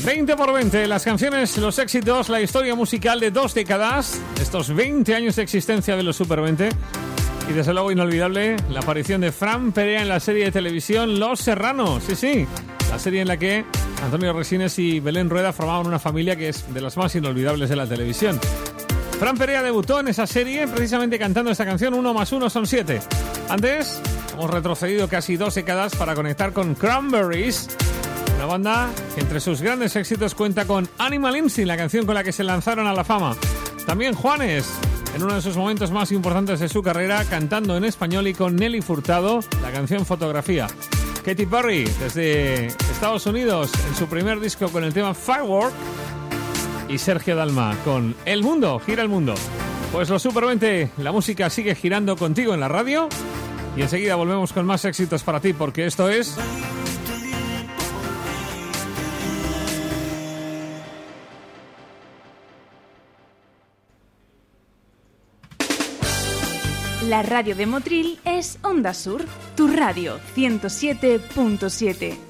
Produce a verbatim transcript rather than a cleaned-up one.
veinte por veinte, las canciones, los éxitos, la historia musical de dos décadas, estos veinte años de existencia de los Super veinte. Y desde luego inolvidable la aparición de Fran Perea en la serie de televisión Los Serranos. Sí, sí, la serie en la que Antonio Resines y Belén Rueda formaban una familia que es de las más inolvidables de la televisión. Fran Perea debutó en esa serie precisamente cantando esta canción, Uno más uno son siete. Antes hemos retrocedido casi dos décadas para conectar con Cranberries, una banda que entre sus grandes éxitos cuenta con Animal Instinct, la canción con la que se lanzaron a la fama. También Juanes, en uno de sus momentos más importantes de su carrera, cantando en español, y con Nelly Furtado, la canción Fotografía. Katy Perry, desde Estados Unidos, en su primer disco con el tema Firework. Y Sergio Dalma con El Mundo, gira el mundo. Pues los Super veinte, la música sigue girando contigo en la radio. Y enseguida volvemos con más éxitos para ti, porque esto es... La radio de Motril es Onda Sur, tu radio ciento siete punto siete.